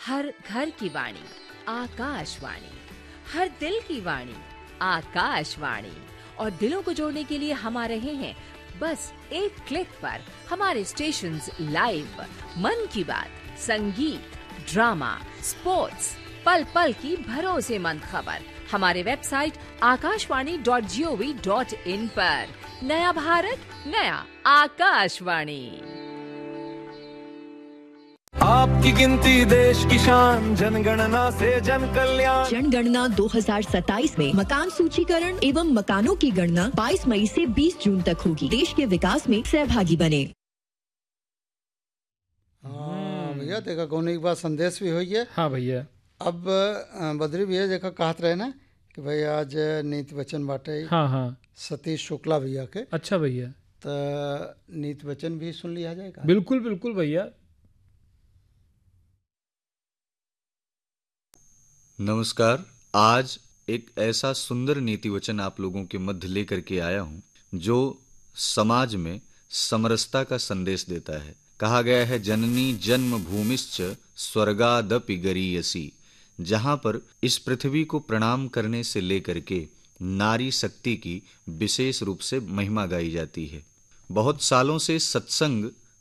हर घर की वाणी आकाशवाणी, हर दिल की वाणी आकाशवाणी। और दिलों को जोड़ने के लिए हम आ रहे हैं बस एक क्लिक पर। हमारे स्टेशंस लाइव, मन की बात, संगीत, ड्रामा, स्पोर्ट्स, पल पल की भरोसेमंद खबर हमारे वेबसाइट akashvani.gov.in पर। नया भारत, नया आकाशवाणी। आपकी गिनती देश की शान, जनगणना से जन कल्याण। जनगणना 2027 में मकान सूचीकरण एवं मकानों की गणना 22 मई से 20 जून तक होगी। देश के विकास में सहभागी बने। हाँ भैया, देखा कौन एक बार संदेश भी हुई है। हाँ भैया। अब बद्री भैया देखा कहत रहे ना कि भाई आज नीति वचन बाटे। हाँ सतीश शुक्ला भैया के। अच्छा भैया, तो नीति वचन भी सुन लिया जाएगा। बिल्कुल बिल्कुल भैया। नमस्कार। आज एक ऐसा सुंदर नीति वचन आप लोगों के मध्य लेकर के आया हूं जो समाज में समरसता का संदेश देता है। कहा गया है, जननी जन्म भूमिश्च स्वर्गादपि गरीयसी। जहां पर इस पृथ्वी को प्रणाम करने से लेकर के नारी शक्ति की विशेष रूप से महिमा गाई जाती है। बहुत सालों से सत्संग